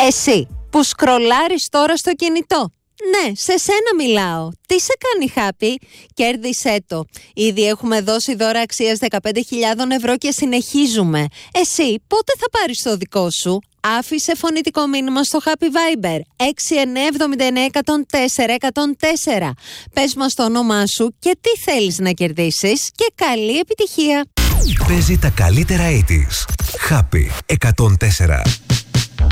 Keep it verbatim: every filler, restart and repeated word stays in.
Εσύ που σκρολάρεις τώρα στο κινητό. Ναι, σε σένα μιλάω. Τι σε κάνει happy? Κέρδισέ το. Ήδη έχουμε δώσει δώρα αξίας δεκαπέντε χιλιάδες ευρώ και συνεχίζουμε. Εσύ πότε θα πάρεις το δικό σου? Άφησε φωνητικό μήνυμα στο Happy Viber έξι εννιά εβδομήντα εννιά εκατόν τέσσερα εκατόν τέσσερα. Πες μας το όνομά σου και τι θέλεις να κερδίσεις και καλή επιτυχία. Παίζει τα καλύτερα ογδόντα. Happy εκατόν τέσσερα.